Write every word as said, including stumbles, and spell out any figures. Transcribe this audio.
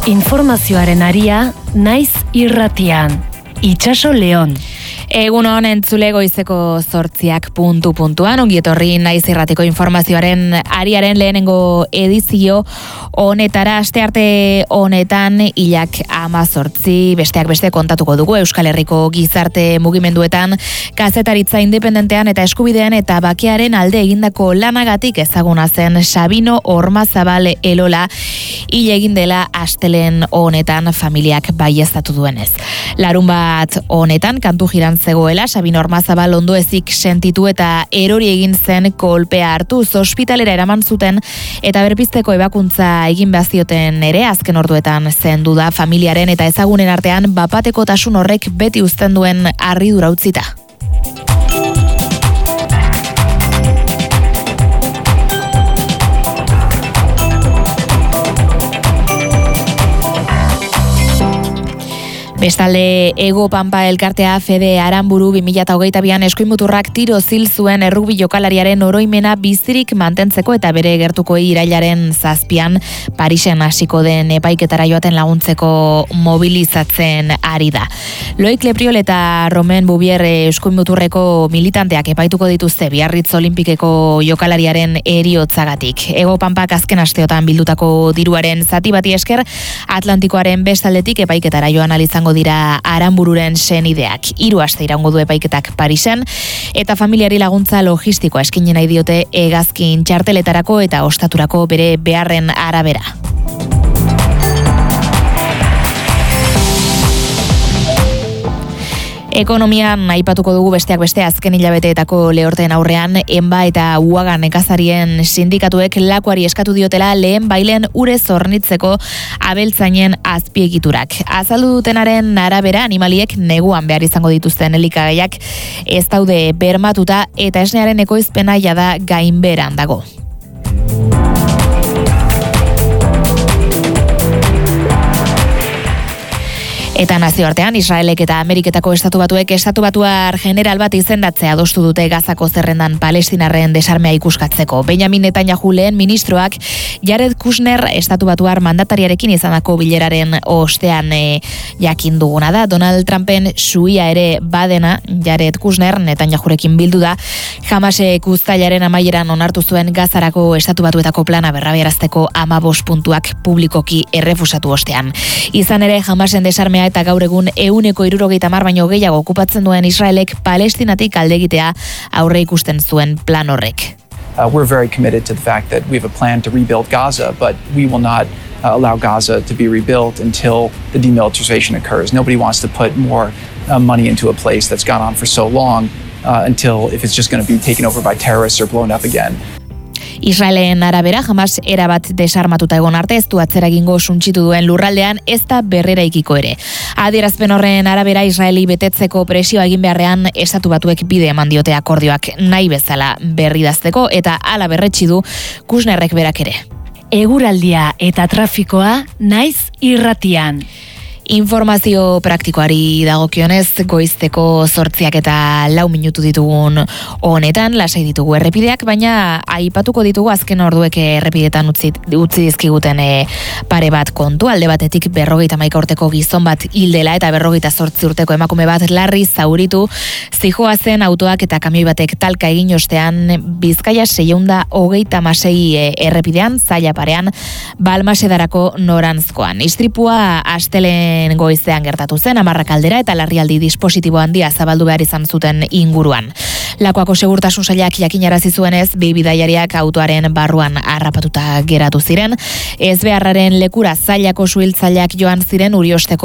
Informazioaren aria, naiz irratian. Itxaso Leon. Egun hon entzule goizeko zortziak puntu puntuan, ongi etorri naiz irratiko informazioaren ariaren lehenengo edizio honetara. Astearte honetan hilak hamazortzi, besteak beste kontatuko dugu Euskal Herriko gizarte mugimenduetan, kazetaritza independentean eta eskubidean eta bakearen alde egindako lanagatik ezaguna zen Sabino Ormazabal Elola hil egin dela astelehen honetan familiak baieztatu duenez. Larunbat honetan kantu jiran zegoela, Sabino Ormazabal ondoezik sentitu eta erori egin zen kolpea hartuz ospitalera eraman zuten eta berpizteko ebakuntza egin bazioten ere azken orduetan zendu da familiaren eta ezagunen artean bapatekotasun horrek beti uzten duen harridura utzita. Bestalde, Ego Pampa elkartea Fede Aranburu bi mila hogeita bian eskuinmuturrak tiro zil zuen errugbi jokalariaren oroimena bizirik mantentzeko eta bere gertuko irailaren zazpian Parisen hasiko den epaiketara joaten laguntzeko mobilizatzen ari da. Loik Lepriol eta Romain Bouvier eskuinmuturreko militanteak epaituko dituzte Biarritz Olimpikeko jokalariaren heriotzagatik. Ego Pampak azken asteotan bildutako diruaren zati bati esker Atlantikoaren bestaldetik epaiketara joan ahal izango dira Aranbururen senideak. Hiru aste iraungo du epaiketak Parisen eta familiari laguntza logistikoa eskaini nahi diote hegazkin txarteletarako eta ostaturako bere beharren arabera. Ekonomian aipatuko dugu besteak beste azken hilabeteetako lehorteen aurrean Enba eta Uaga nekazarien sindikatuek lakuari eskatu diotela lehen bailen urez hornitzeko abeltzainen azpiegiturak. Azaldu dutenaren arabera animaliek neguan behar izango dituzten elikagaiak ez daude bermatuta eta esnearen ekoizpena jada gainbeheran dago. Eta nazioartean, Israelek eta Ameriketako estatu batuek estatu batuar general bat izendatzea adostu dute Gazako zerrendan Palestinarren desarmea ikuskatzeko. Benjamin Netanyahu lehen ministroak Jared Kushner estatu batuar mandatariarekin izandako bileraren ostean e, jakin duguna da. Donald Trumpen suia ere badena Jared Kushner Netanyahurekin bildu da. Hamasek uztailaren amaieran onartu zuen Gazarako estatu batuetako plana berrabiarazteko hamabost puntuak publikoki errefusatu ostean. Izan ere, Hamasen desarmea eta gaur egun ehuneko hirurogeita hamar baino gehiago okupatzen duen Israelek Palestinatik alde egitea aurre ikusten zuen plan horrek. Uh, we're very committed to the fact that we have a plan to rebuild Gaza, but we will not uh, allow Gaza to be rebuilt until the demilitarization occurs. Nobody wants to put more uh, money into a place that's gone on for so long uh, until if it's just going to be taken over by terrorists or blown up again. Israelen arabera Hamas erabat desarmatuta egon arte ez du atzera egingo suntsitu duen lurraldean ez da berrera ikiko ere. Adierazpen horren arabera Israeli betetzeko presioa egin beharrean estatu batuek bide eman diote akordioak nahi bezala berridazteko eta hala berretsi du Kushnerrek berak ere. Eguraldia eta trafikoa naiz irratian. Informazio praktikoari dagokionez goizteko zortziak eta lau minutu ditugun honetan, lasai ditugu errepideak, baina aipatuko ditugu azken orduek errepidetan utzi, utzi dizkiguten e, pare bat kontu. Alde batetik berrogeita hamaika urteko gizon bat hildela eta berrogeita zortzi urteko emakume bat larri zauritu zijoa zen autoak eta kamioi batek talka egin ostean Bizkaia seiehun eta hogeita hamasei e, errepidean, zaila parean, Balmasedarako noranzkoan. Istripua astelen goizean gertatu zen, hamarrak aldera eta larrialdi dispositibo handia zabaldu behar izan zuten inguruan. Lakuako segurtasun sailak jakinarazi zuenez, bi bidaiariak autoaren barruan harrapatuta geratu ziren. Ez beharraren lekura zailako suhiltzaileak joan ziren Uriosteko